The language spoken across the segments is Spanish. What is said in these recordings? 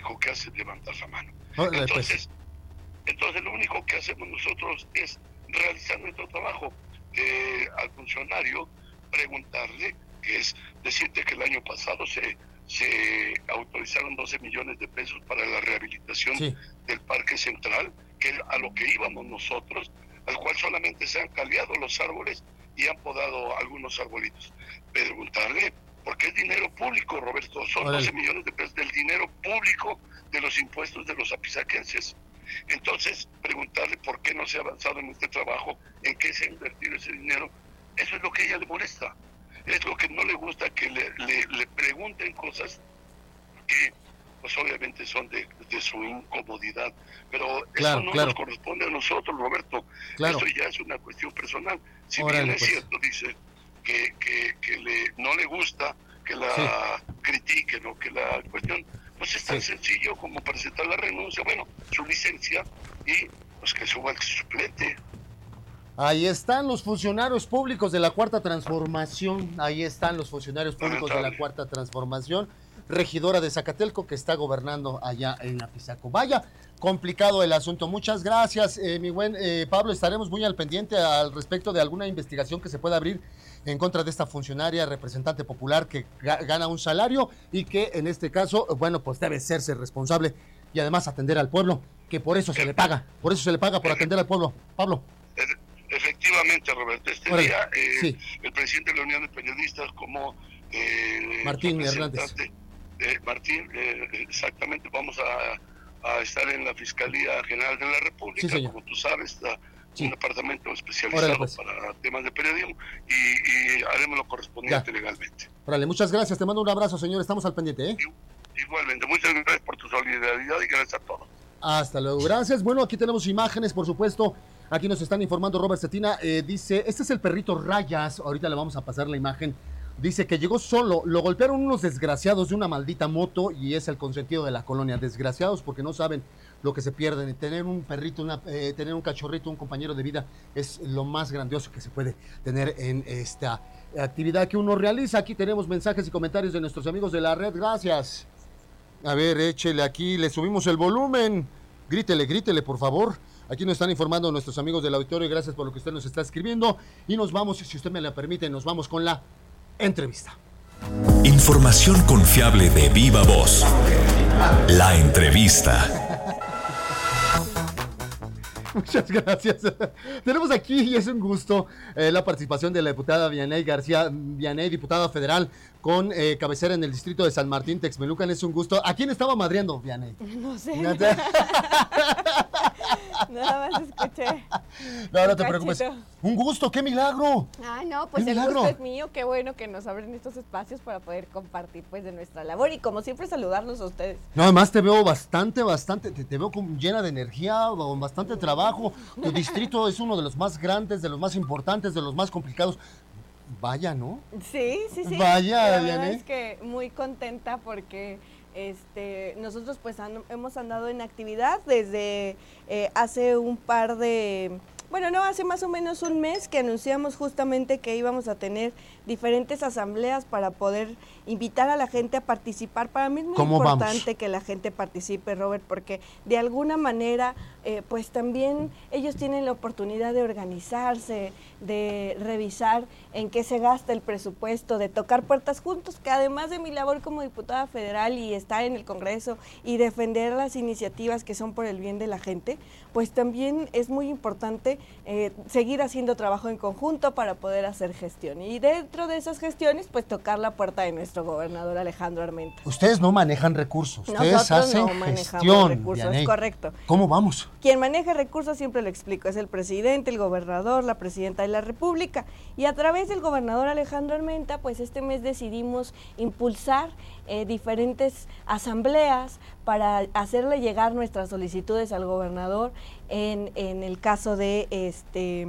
único que hace es levantar la mano. Órale, Entonces lo único que hacemos nosotros es realizar nuestro trabajo. Al funcionario preguntarle, que es decirte que el año pasado se autorizaron 12 millones de pesos para la rehabilitación del Parque Central, que es a lo que íbamos nosotros, al cual solamente se han caleado los árboles y han podado algunos arbolitos. Preguntarle, porque es dinero público, Roberto, son 12 millones de pesos del dinero público de los impuestos de los apizaquenses. Entonces, preguntarle por qué no se ha avanzado en este trabajo, en qué se ha invertido ese dinero. Eso es lo que a ella le molesta. Es lo que no le gusta, que le pregunten cosas que pues obviamente son de su incomodidad, pero eso no nos corresponde a nosotros, Roberto. Eso ya es una cuestión personal. Si bien es cierto, dice que no le gusta que la critiquen o que la cuestión, pues es tan sencillo como presentar la renuncia, bueno, su licencia, y pues que suba el suplente. Ahí están los funcionarios públicos de la Cuarta Transformación, regidora de Zacatelco, que está gobernando allá en Apizaco. Vaya, complicado el asunto. Muchas gracias, mi buen Pablo. Estaremos muy al pendiente al respecto de alguna investigación que se pueda abrir en contra de esta funcionaria representante popular que gana un salario y que en este caso, bueno, pues debe serse responsable y además atender al pueblo, que por eso se le paga, por atender al pueblo. Pablo. Efectivamente, Roberto, día el presidente de la Unión de Periodistas como Martín Hernández. Martín, exactamente, vamos a estar en la Fiscalía General de la República, como tú sabes, está un departamento especializado para temas de periodismo y haremos lo correspondiente legalmente. Órale, muchas gracias, te mando un abrazo, señor, estamos al pendiente. Igualmente, muchas gracias por tu solidaridad y gracias a todos. Hasta luego, gracias. Bueno, aquí tenemos imágenes, por supuesto. Aquí nos están informando Robert Cetina, dice, este es el perrito Rayas, ahorita le vamos a pasar la imagen, dice que llegó solo, lo golpearon unos desgraciados de una maldita moto y es el consentido de la colonia, desgraciados porque no saben lo que se pierden, tener un perrito, tener un cachorrito, un compañero de vida es lo más grandioso que se puede tener en esta actividad que uno realiza. Aquí tenemos mensajes y comentarios de nuestros amigos de la red, gracias. A ver, échele aquí, le subimos el volumen, grítele por favor. Aquí nos están informando nuestros amigos del auditorio, gracias por lo que usted nos está escribiendo. Y nos vamos, si usted me la permite, nos vamos con la entrevista. Información confiable de viva voz. La entrevista. Muchas gracias. Tenemos aquí, y es un gusto, la participación de la diputada Vianey García Vianey, diputada federal con cabecera en el distrito de San Martín, Texmelucan. Es un gusto. ¿A quién estaba madreando, Vianey? No sé. Nada más escuché. No te preocupes. Un gusto, qué milagro. Ay, no, pues el gusto es mío. Qué bueno que nos abren estos espacios para poder compartir pues de nuestra labor y como siempre saludarlos a ustedes. No, además te veo bastante, te veo llena de energía, con bastante trabajo. Tu distrito es uno de los más grandes, de los más importantes, de los más complicados. Vaya, ¿no? Sí. Vaya, la verdad es que muy contenta porque nosotros pues hemos andado en actividad desde hace hace más o menos un mes que anunciamos justamente que íbamos a tener diferentes asambleas para poder invitar a la gente a participar. Para mí es muy importante que la gente participe, Robert, porque de alguna manera pues también ellos tienen la oportunidad de organizarse, de revisar en qué se gasta el presupuesto, de tocar puertas juntos, que además de mi labor como diputada federal y estar en el Congreso y defender las iniciativas que son por el bien de la gente, pues también es muy importante seguir haciendo trabajo en conjunto para poder hacer gestión. Y dentro de esas gestiones, pues tocar la puerta de nuestro gobernador Alejandro Armenta. Ustedes no manejan recursos, ustedes nosotros hacen no manejamos gestión, recursos, Vianey. Es correcto. ¿Cómo vamos? Quien maneja recursos, siempre lo explico, es el presidente, el gobernador, la presidenta de la República. Y a través del gobernador Alejandro Armenta, pues este mes decidimos impulsar diferentes asambleas para hacerle llegar nuestras solicitudes al gobernador en el caso de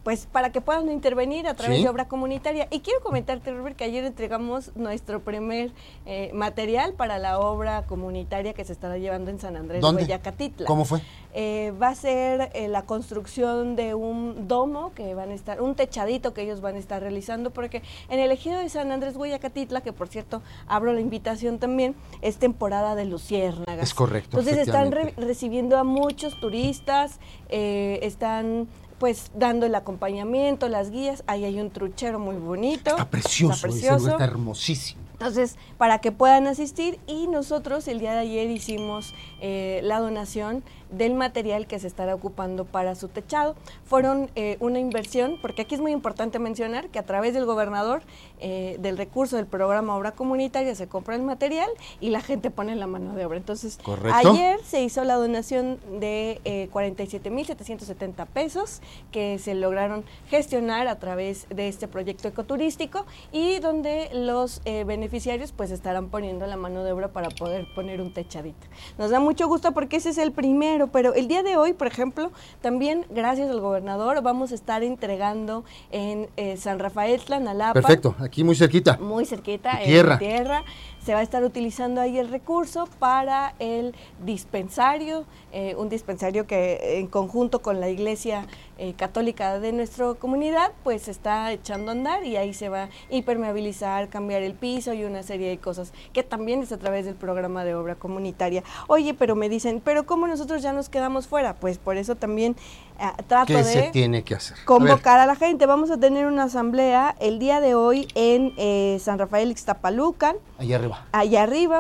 pues para que puedan intervenir a través de obra comunitaria. Y quiero comentarte, Robert, que ayer entregamos nuestro primer material para la obra comunitaria que se estará llevando en San Andrés Hueyacatitla. ¿Cómo fue? Va a ser la construcción de un domo que van a estar, un techadito que ellos van a estar realizando, porque en el ejido de San Andrés Hueyacatitla, que por cierto abro la invitación también, es temporada de luciérnagas. Es correcto. Entonces están recibiendo a muchos turistas, están pues dando el acompañamiento, las guías. Ahí hay un truchero muy bonito. Está precioso. Está hermosísimo. Entonces, para que puedan asistir, y nosotros el día de ayer hicimos la donación del material que se estará ocupando para su techado. Fueron una inversión, porque aquí es muy importante mencionar que a través del gobernador, del recurso del programa Obra Comunitaria, se compra el material y la gente pone la mano de obra. Entonces, ayer se hizo la donación de 47,770 pesos que se lograron gestionar a través de este proyecto ecoturístico, y donde los beneficiarios pues estarán poniendo la mano de obra para poder poner un techadito. Nos da mucho gusto porque ese es el primero, pero el día de hoy, por ejemplo, también gracias al gobernador vamos a estar entregando en San Rafael Tlanalapa. Perfecto, aquí muy cerquita. Muy cerquita, en tierra. Se va a estar utilizando ahí el recurso para el dispensario, un dispensario que en conjunto con la Iglesia Católica de nuestra comunidad pues se está echando a andar, y ahí se va a impermeabilizar, cambiar el piso y una serie de cosas que también es a través del programa de obra comunitaria. Oye, pero me dicen, ¿pero cómo nosotros ya nos quedamos fuera? Pues por eso también trato de se tiene que hacer? Convocar a la gente. Vamos a tener una asamblea el día de hoy en San Rafael Ixtapalucan. Allá arriba,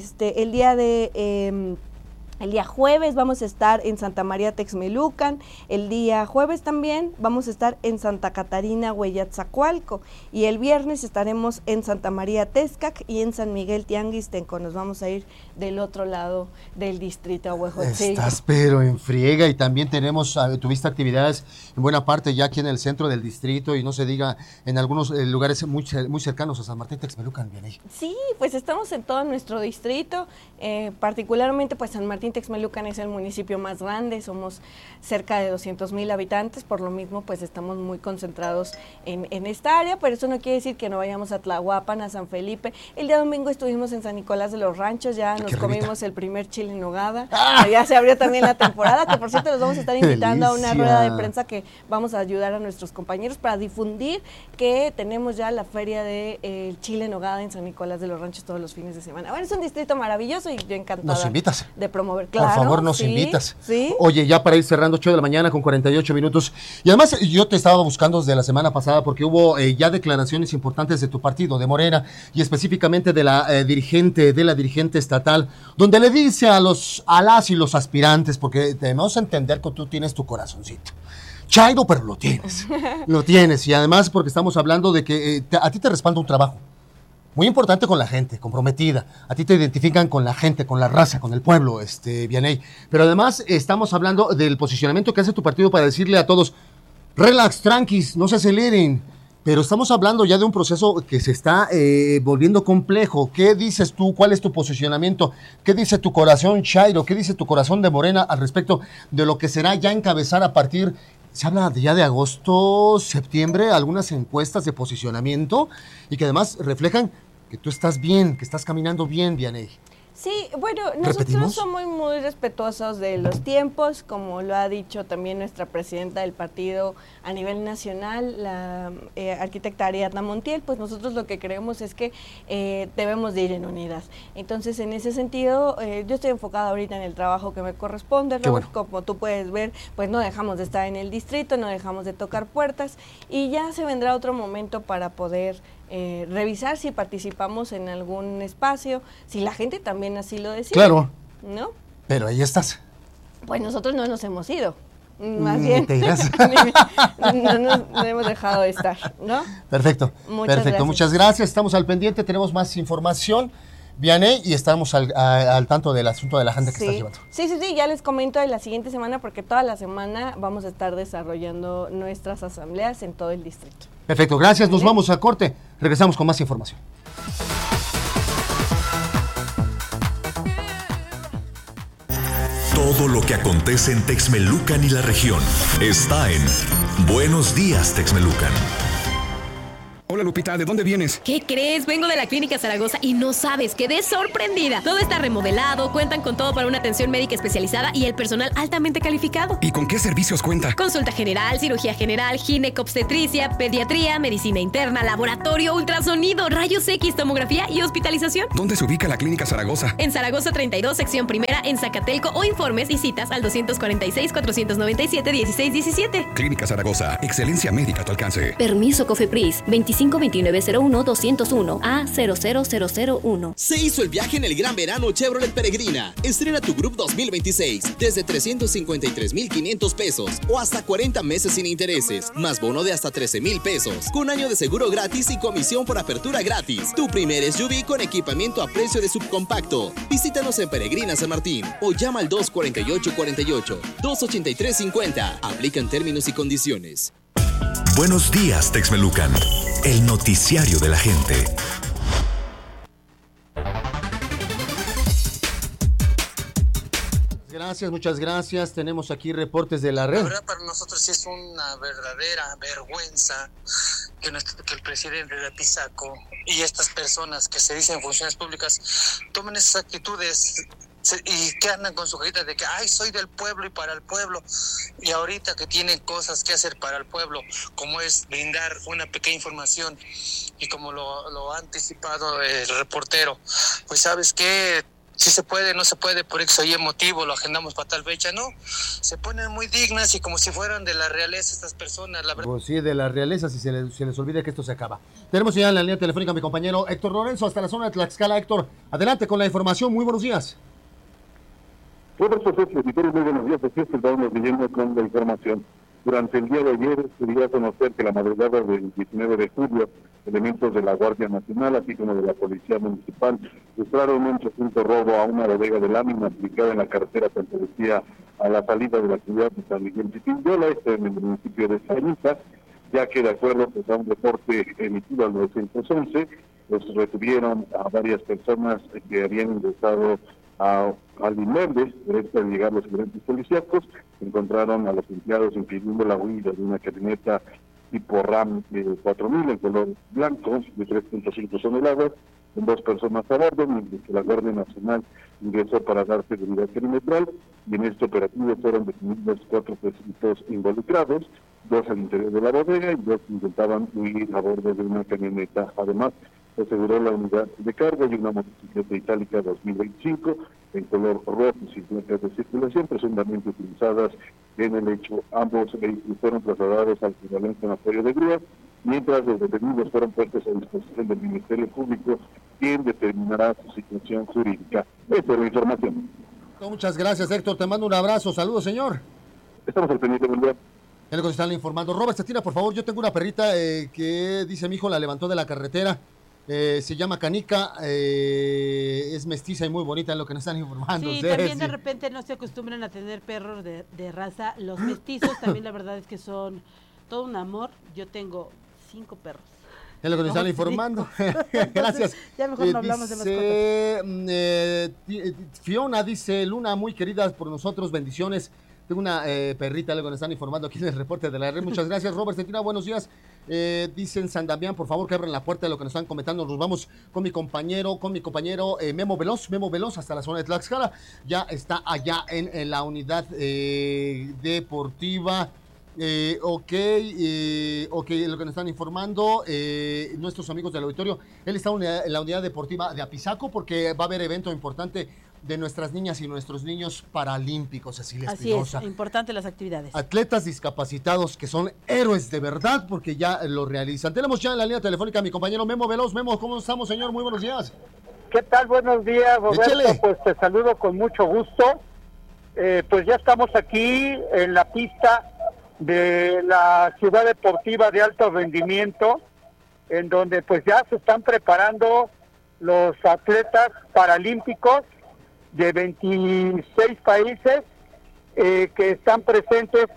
el día jueves vamos a estar en Santa María Texmelucan, el día jueves también vamos a estar en Santa Catarina Hueyatzacualco, y el viernes estaremos en Santa María Texcac y en San Miguel Tianguistenco. Nos vamos a ir del otro lado del distrito Huehuetzillo. Estás pero en friega, y también tuviste actividades en buena parte ya aquí en el centro del distrito, y no se diga en algunos lugares muy cercanos a San Martín Texmelucan. Sí, pues estamos en todo nuestro distrito, particularmente pues San Martín Texmelucan es el municipio más grande, somos cerca de 200,000 habitantes, por lo mismo pues estamos muy concentrados en esta área, pero eso no quiere decir que no vayamos a Tlahuapan, a San Felipe. El día domingo estuvimos en San Nicolás de los Ranchos, ya nos comimos el primer chile en nogada, ya se abrió también la temporada, que por cierto los vamos a estar invitando a una rueda de prensa que vamos a ayudar a nuestros compañeros para difundir que tenemos ya la feria de chile en nogada en San Nicolás de los Ranchos todos los fines de semana. Bueno, es un distrito maravilloso y yo encantada. ¿Nos invitas? De promover. Claro, por favor, nos invitas. ¿Sí? Oye, ya para ir cerrando, 8 de la mañana con 48 minutos. Y además yo te estaba buscando desde la semana pasada porque hubo ya declaraciones importantes de tu partido, de Morena, y específicamente de la dirigente estatal, donde le dice a las y los aspirantes, porque debemos entender que tú tienes tu corazoncito chairo, pero lo tienes, y además porque estamos hablando de que a ti te respalda un trabajo muy importante con la gente, comprometida. A ti te identifican con la gente, con la raza, con el pueblo, Vianey. Pero además estamos hablando del posicionamiento que hace tu partido para decirle a todos, relax, tranquis, no se aceleren. Pero estamos hablando ya de un proceso que se está volviendo complejo. ¿Qué dices tú? ¿Cuál es tu posicionamiento? ¿Qué dice tu corazón chairo? ¿Qué dice tu corazón de Morena al respecto de lo que será ya encabezar a partir... Se habla ya de agosto, septiembre, algunas encuestas de posicionamiento y que además reflejan que tú estás bien, que estás caminando bien, Vianey. Sí, bueno, nosotros somos muy respetuosos de los tiempos, como lo ha dicho también nuestra presidenta del partido a nivel nacional, la arquitecta Ariadna Montiel. Pues nosotros lo que creemos es que debemos de ir en unidad. Entonces, en ese sentido, yo estoy enfocada ahorita en el trabajo que me corresponde, Robert. Bueno. Como tú puedes ver, pues no dejamos de estar en el distrito, no dejamos de tocar puertas, y ya se vendrá otro momento para poder revisar si participamos en algún espacio, si la gente también así lo decide. Claro. ¿No? Pero ahí estás. Pues nosotros no nos hemos ido. Más bien. ¿Te irás? no hemos dejado de estar, ¿no? Perfecto. Muchas gracias. Estamos al pendiente, tenemos más información, Vianey, y estamos al tanto del asunto de la gente que estás llevando. Sí, ya les comento de la siguiente semana, porque toda la semana vamos a estar desarrollando nuestras asambleas en todo el distrito. Perfecto, gracias. Nos vamos a corte. Regresamos con más información. Todo lo que acontece en Texmelucan y la región está en Buenos días, Texmelucan. Hola, Lupita, ¿de dónde vienes? ¿Qué crees? Vengo de la Clínica Zaragoza y no sabes, quedé sorprendida. Todo está remodelado, cuentan con todo para una atención médica especializada y el personal altamente calificado. ¿Y con qué servicios cuenta? Consulta general, cirugía general, ginecobstetricia, pediatría, medicina interna, laboratorio, ultrasonido, rayos X, tomografía y hospitalización. ¿Dónde se ubica la Clínica Zaragoza? En Zaragoza 32, sección primera, en Zacatelco, o informes y citas al 246-497-1617. Clínica Zaragoza, excelencia médica a tu alcance. Permiso COFEPRIS, 252901-201 A00001. Se hizo el viaje en el gran verano Chevrolet Peregrina. Estrena tu Group 2026 desde 353,500 pesos o hasta 40 meses sin intereses, más bono de hasta 13,000 pesos, con año de seguro gratis y comisión por apertura gratis. Tu primer SUV con equipamiento a precio de subcompacto. Visítanos en Peregrina San Martín o llama al 248-48, 283-50. Aplican términos y condiciones. Buenos días, Texmelucan. El noticiario de la gente. Gracias, muchas gracias. Tenemos aquí reportes de la red. La verdad, para nosotros sí es una verdadera vergüenza que el presidente de Apizaco y estas personas que se dicen funcionarios públicas tomen esas actitudes y que andan con su carita de que ay, soy del pueblo y para el pueblo, y ahorita que tienen cosas que hacer para el pueblo, como es brindar una pequeña información, y como lo ha anticipado el reportero, pues sabes qué, si se puede, no se puede, por eso hay motivo, lo agendamos para tal fecha, no, se ponen muy dignas y como si fueran de la realeza estas personas, la verdad. Pues sí, de la realeza, si se les olvida que esto se acaba. Tenemos ya en la línea telefónica a mi compañero Héctor Lorenzo, hasta la zona de Tlaxcala. Héctor, adelante con la información, muy buenos días. Roberto César, muy buenos días, aquí estamos leyendo con la información. Durante el día de ayer se dio a conocer que la madrugada del 19 de julio, elementos de la Guardia Nacional, así como de la Policía Municipal, frustraron un presunto robo a una bodega de lámina ubicada en la carretera Santa Lucía a la salida de la ciudad de San Miguel Chiquinyola, en el municipio de Sañitas, ya que de acuerdo a un reporte emitido al 911, pues retuvieron a varias personas que habían ingresado al inmueble. Después de llegar los agentes policíacos, encontraron a los empleados impidiendo la huida de una camioneta tipo RAM 4000 en color blanco de 3.5 toneladas, con 2 personas a bordo, mientras que la Guardia Nacional ingresó para dar seguridad perimetral, y en este operativo fueron detenidos 4 presuntos involucrados, 2 al interior de la bodega y 2 intentaban huir a bordo de una camioneta. Además, se aseguró la unidad de carga y una motocicleta itálica 2025 en color rojo sin placas de circulación, presuntamente utilizadas en el hecho. Ambos vehículos fueron trasladados al equivalente en apoyo de grúa, mientras los detenidos fueron puestos a disposición del Ministerio Público, quien determinará su situación jurídica. Esta es la información. Muchas gracias, Héctor. Te mando un abrazo. Saludos, señor. Estamos al pendiente, buen día. Es lo que están informando. Robert Cetina, por favor, yo tengo una perrita que dice mi hijo la levantó de la carretera. Se llama Canica, es mestiza y muy bonita, es lo que nos están informando. Sí, también de repente no se acostumbran a tener perros de raza. Los mestizos también la verdad es que son todo un amor. Yo tengo 5 perros. Es lo que nos están informando. Gracias. Ya mejor no hablamos de mascotas. Fiona dice, Luna, muy querida por nosotros, bendiciones. Tengo una perrita, luego nos están informando aquí en el reporte de la red. Muchas gracias, Robert Cetina, buenos días. Dicen San Damián, por favor, que abran la puerta de lo que nos están comentando. Nos vamos con mi compañero Memo Veloz, hasta la zona de Tlaxcala. Ya está allá en la unidad deportiva. Ok, lo que nos están informando nuestros amigos del auditorio. Él está en la unidad deportiva de Apizaco porque va a haber evento importante de nuestras niñas y nuestros niños paralímpicos, Cecilia Espinosa. Así es, importante las actividades. Atletas discapacitados que son héroes de verdad porque ya lo realizan. Tenemos ya en la línea telefónica a mi compañero Memo Veloz. Memo, ¿cómo estamos, señor? Muy buenos días. ¿Qué tal? Buenos días, Roberto. Échale. Pues te saludo con mucho gusto. Pues ya estamos aquí en la pista de la Ciudad Deportiva de Alto Rendimiento, en donde pues ya se están preparando los atletas paralímpicos de 26 países que están presentes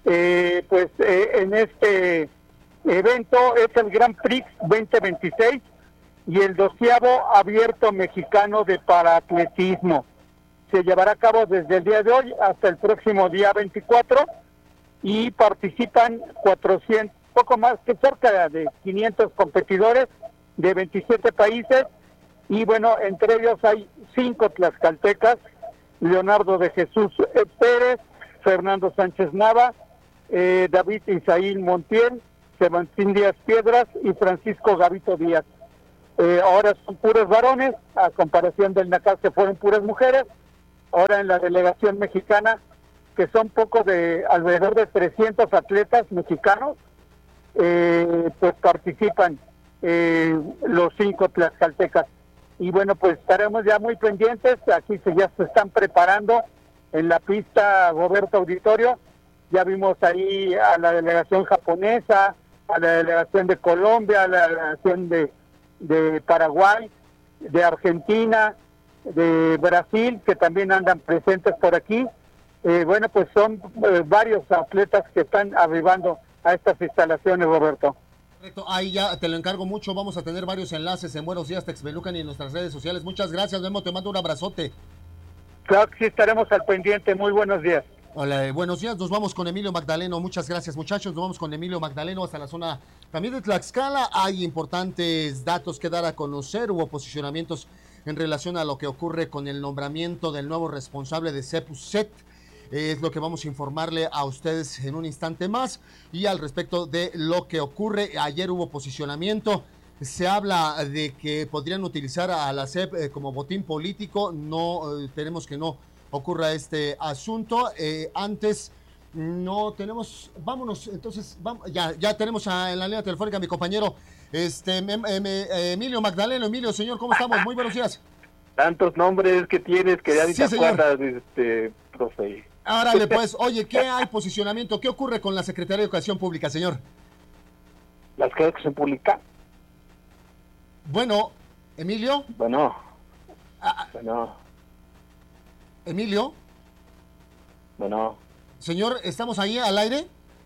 en este evento. Es el Grand Prix 2026 y el 12º Abierto Mexicano de Paraatletismo. Se llevará a cabo desde el día de hoy hasta el próximo día 24 y participan 400, poco más que cerca de 500 competidores de 27 países, y bueno, entre ellos hay 5 tlaxcaltecas: Leonardo de Jesús Pérez, Fernando Sánchez Nava, David Isaín Montiel, Sebastián Díaz Piedras y Francisco Gavito Díaz. Ahora son puros varones, a comparación del NACAS que fueron puras mujeres. Ahora en la delegación mexicana, que son poco de alrededor de 300 atletas mexicanos, pues participan los 5 tlaxcaltecas. Y bueno, pues estaremos ya muy pendientes. Aquí ya se están preparando en la pista Roberto Auditorio. Ya vimos ahí a la delegación japonesa, a la delegación de Colombia, a la delegación de Paraguay, de Argentina, de Brasil, que también andan presentes por aquí. Bueno, pues son varios atletas que están arribando a estas instalaciones, Roberto. Correcto, ahí ya te lo encargo mucho. Vamos a tener varios enlaces en Buenos Días Texmelucan y en nuestras redes sociales. Muchas gracias, Memo, te mando un abrazote. Claro que sí, estaremos al pendiente. Muy buenos días. Hola, buenos días. Nos vamos con Emilio Magdaleno. Muchas gracias, muchachos. Nos vamos con Emilio Magdaleno hasta la zona también de Tlaxcala. Hay importantes datos que dar a conocer. Hubo posicionamientos en relación a lo que ocurre con el nombramiento del nuevo responsable de CEPUSET. Es lo que vamos a informarle a ustedes en un instante más. Y al respecto de lo que ocurre, ayer hubo posicionamiento. Se habla de que podrían utilizar a la CEP como botín político. No, tenemos que no ocurra este asunto. Antes no tenemos, vámonos, entonces ya tenemos en la línea telefónica a mi compañero Emilio Magdaleno. Emilio, señor, ¿cómo estamos? Muy buenos días. Tantos nombres que tienes que ya ni te acuerdas, profe. Árale, pues, oye, ¿qué hay posicionamiento? ¿Qué ocurre con la Secretaría de Educación Pública, señor? La Secretaría de Educación Pública. Bueno, Emilio. Bueno. Emilio. Bueno. Señor, ¿estamos ahí al aire?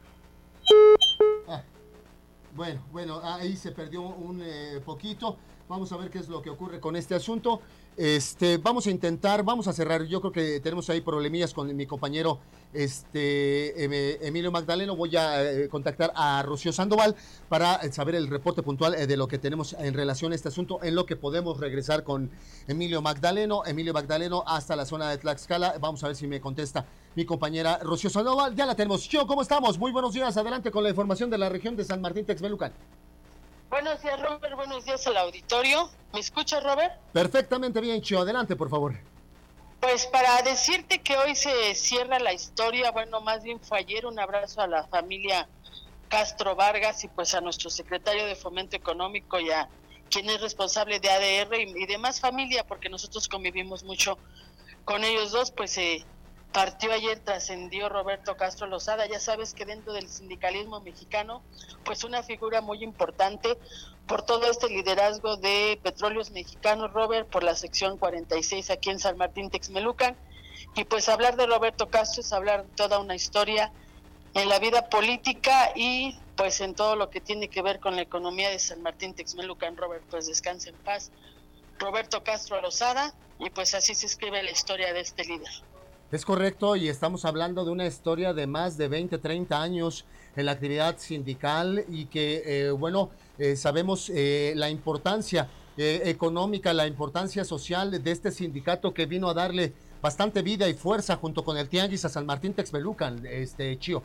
Bueno, ahí se perdió un poquito. Vamos a ver qué es lo que ocurre con este asunto. Vamos a cerrar. Yo creo que tenemos ahí problemillas con mi compañero Emilio Magdaleno. Voy a contactar a Rocío Sandoval para saber el reporte puntual de lo que tenemos en relación a este asunto, en lo que podemos regresar con Emilio Magdaleno hasta la zona de Tlaxcala. Vamos a ver si me contesta mi compañera Rocío Sandoval. Ya la tenemos. Chio, ¿cómo estamos? Muy buenos días. Adelante con la información de la región de San Martín Texmelucan. Buenos días, Robert. Buenos días al auditorio. ¿Me escuchas, Robert? Perfectamente bien, Chio. Adelante, por favor. Pues para decirte que hoy se cierra la historia, bueno, más bien fue ayer. Un abrazo a la familia Castro Vargas y pues a nuestro secretario de Fomento Económico y a quien es responsable de ADR y demás familia, porque nosotros convivimos mucho con ellos dos. Pues partió ayer, trascendió Roberto Castro Lozada. Ya sabes que dentro del sindicalismo mexicano, pues una figura muy importante por todo este liderazgo de Petróleos Mexicanos, Robert, por la sección 46 aquí en San Martín Texmelucan. Y pues hablar de Roberto Castro es hablar de toda una historia en la vida política y pues en todo lo que tiene que ver con la economía de San Martín Texmelucan. Robert, pues descansa en paz Roberto Castro Lozada, y pues así se escribe la historia de este líder. Es correcto, y estamos hablando de una historia de más de 20, 30 años en la actividad sindical y que, sabemos la importancia económica, la importancia social de este sindicato que vino a darle bastante vida y fuerza junto con el Tianguis a San Martín Texmelucan, Chio.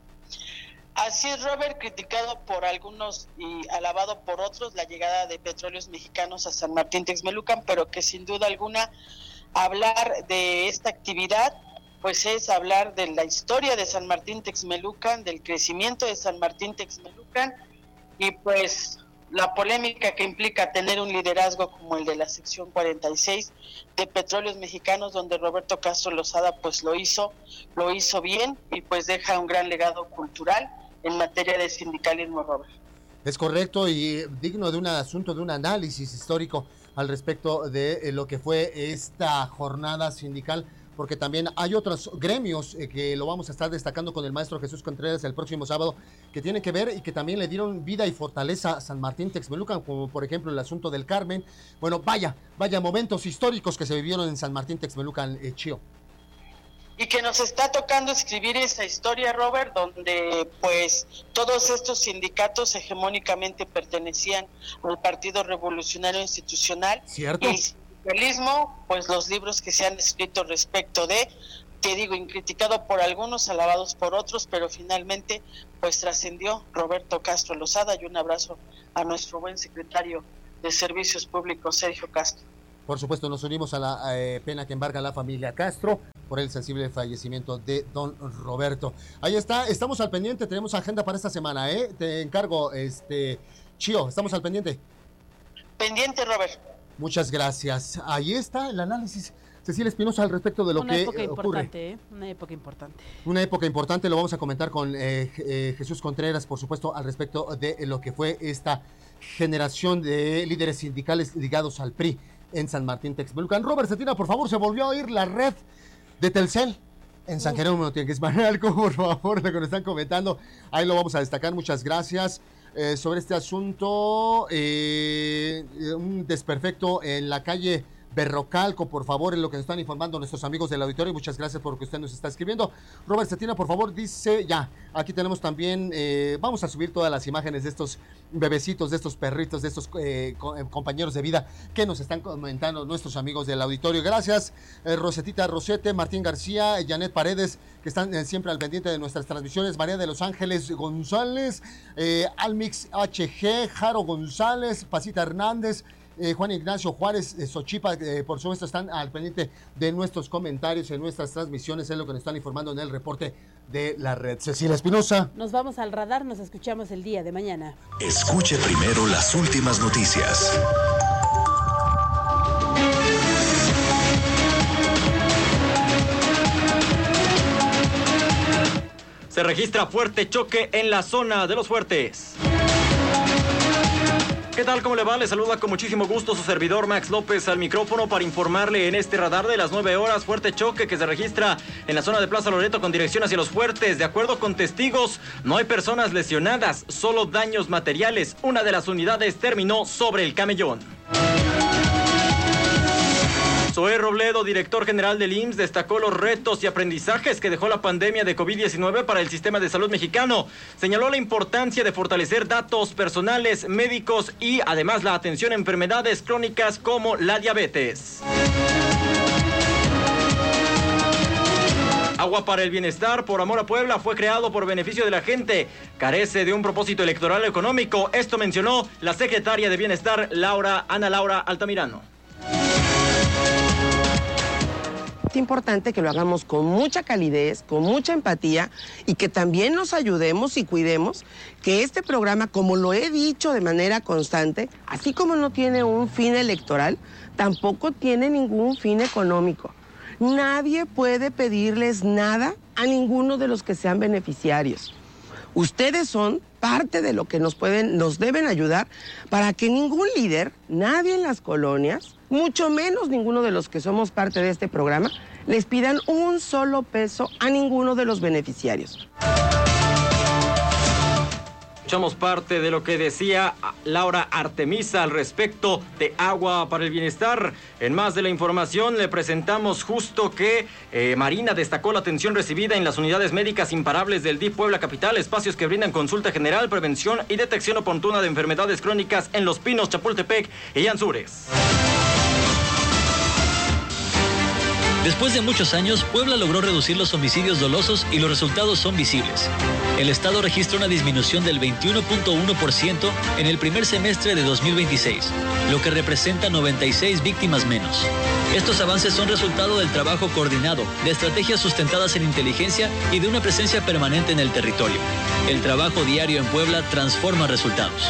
Así es, Robert, criticado por algunos y alabado por otros la llegada de Petróleos Mexicanos a San Martín Texmelucan, pero que sin duda alguna hablar de esta actividad pues es hablar de la historia de San Martín Texmelucan, del crecimiento de San Martín Texmelucan y pues la polémica que implica tener un liderazgo como el de la sección 46 de Petróleos Mexicanos, donde Roberto Castro Lozada pues lo hizo bien y pues deja un gran legado cultural en materia de sindicalismo, Robert. Es correcto y digno de un asunto, de un análisis histórico al respecto de lo que fue esta jornada sindical, porque también hay otros gremios que lo vamos a estar destacando con el maestro Jesús Contreras el próximo sábado, que tienen que ver y que también le dieron vida y fortaleza a San Martín Texmelucan, como por ejemplo el asunto del Carmen. Bueno, vaya momentos históricos que se vivieron en San Martín Texmelucan, Chio. y que nos está tocando escribir esa historia, Robert, donde pues todos estos sindicatos hegemónicamente pertenecían al Partido Revolucionario Institucional. ¿Cierto? El sindicalismo, pues los libros que se han escrito respecto de, te digo, incriticado por algunos, alabados por otros, pero finalmente pues trascendió Roberto Castro Lozada, y un abrazo a nuestro buen secretario de Servicios Públicos, Sergio Castro. Por supuesto, nos unimos a la pena que embarga la familia Castro por el sensible fallecimiento de don Roberto. Ahí está, estamos al pendiente, tenemos agenda para esta semana, te encargo, Chío, estamos al pendiente. Pendiente, Robert. Muchas gracias. Ahí está el análisis, Cecilia Espinosa, al respecto de lo que ocurre. Una época importante. Una época importante, lo vamos a comentar con Jesús Contreras, por supuesto, al respecto de lo que fue esta generación de líderes sindicales ligados al PRI en San Martín Texmelucan. Robert Cetina, por favor, se volvió a oír la red de Telcel en San Jerónimo Tianguismanalco, por favor, lo que nos están comentando, ahí lo vamos a destacar, muchas gracias. Sobre este asunto, un desperfecto en la calle Berrocalco, por favor, es lo que nos están informando nuestros amigos del auditorio. Muchas gracias por lo que usted nos está escribiendo. Robert Cetina, por favor, dice, ya, aquí tenemos también, vamos a subir todas las imágenes de estos bebecitos, de estos perritos, de estos compañeros de vida que nos están comentando nuestros amigos del auditorio. Gracias, Rosetita Rosete, Martín García, Janet Paredes, que están siempre al pendiente de nuestras transmisiones, María de los Ángeles González, Almix HG, Jaro González, Pasita Hernández, Juan Ignacio Juárez, Xochipa, por supuesto están al pendiente de nuestros comentarios en nuestras transmisiones, es lo que nos están informando en el reporte de la red. Cecilia Espinosa. Nos vamos al radar, nos escuchamos el día de mañana. Escuche primero las últimas noticias. Se registra fuerte choque en la zona de Los Fuertes. ¿Qué tal? ¿Cómo le va? Le saluda con muchísimo gusto su servidor Max López al micrófono para informarle en este radar de las 9 horas. Fuerte choque que se registra en la zona de Plaza Loreto con dirección hacia Los Fuertes. De acuerdo con testigos, no hay personas lesionadas, solo daños materiales. Una de las unidades terminó sobre el camellón. Zoé Robledo, director general del IMSS, destacó los retos y aprendizajes que dejó la pandemia de COVID-19 para el sistema de salud mexicano. Señaló la importancia de fortalecer datos personales, médicos y además la atención a enfermedades crónicas como la diabetes. Agua para el Bienestar por Amor a Puebla fue creado por beneficio de la gente. Carece de un propósito electoral económico. Esto mencionó la secretaria de Bienestar, Ana Laura Altamirano. Es importante que lo hagamos con mucha calidez, con mucha empatía y que también nos ayudemos y cuidemos que este programa, como lo he dicho de manera constante, así como no tiene un fin electoral, tampoco tiene ningún fin económico. Nadie puede pedirles nada a ninguno de los que sean beneficiarios. Ustedes son parte de lo que nos deben ayudar para que ningún líder, nadie en las colonias, mucho menos ninguno de los que somos parte de este programa, les pidan un solo peso a ninguno de los beneficiarios. Escuchamos parte de lo que decía Laura Artemisa al respecto de Agua para el Bienestar. En más de la información le presentamos justo que Marina destacó la atención recibida en las unidades médicas imparables del DIF Puebla Capital, espacios que brindan consulta general, prevención y detección oportuna de enfermedades crónicas en Los Pinos, Chapultepec y Anzures. Después de muchos años, Puebla logró reducir los homicidios dolosos y los resultados son visibles. El Estado registra una disminución del 21.1% en el primer semestre de 2026, lo que representa 96 víctimas menos. Estos avances son resultado del trabajo coordinado, de estrategias sustentadas en inteligencia y de una presencia permanente en el territorio. El trabajo diario en Puebla transforma resultados.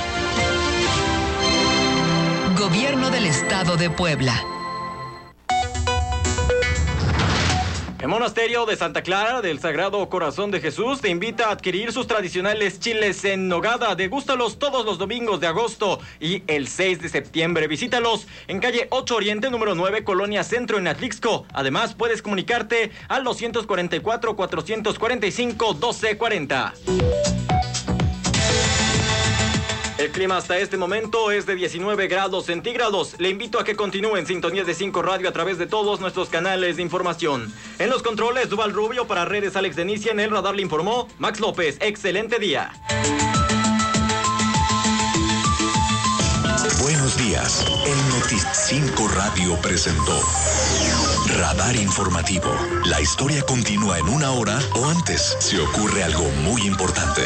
Gobierno del Estado de Puebla. El Monasterio de Santa Clara del Sagrado Corazón de Jesús te invita a adquirir sus tradicionales chiles en nogada. Degústalos todos los domingos de agosto y el 6 de septiembre. Visítalos en calle 8 Oriente, número 9, Colonia Centro, en Atlixco. Además, puedes comunicarte al 244-445-1240. El clima hasta este momento es de 19 grados centígrados. Le invito a que continúe en sintonía de 5 Radio a través de todos nuestros canales de información. En los controles, Duval Rubio, para redes Alex Denicia, en el radar le informó Max López. Excelente día. Buenos días. El Noti 5 Radio presentó Radar Informativo. La historia continúa en una hora o antes si ocurre algo muy importante.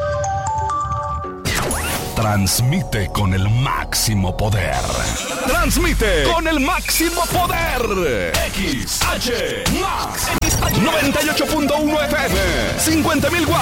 Transmite con el máximo poder. Transmite con el máximo poder. XH Max 98.1 FM. 50,000 watts.